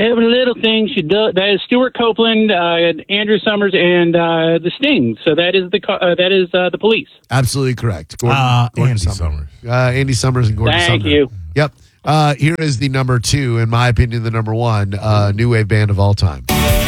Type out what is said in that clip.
Every little thing she does. That is Stuart Copeland, Andrew Summers, and the Sting. So that is the Police. Absolutely correct. Gordon Andy Summers. Andy Summers and Gordon Sumner. Thank you. Yep. Here is the number 2, in my opinion, the number 1 new wave band of all time.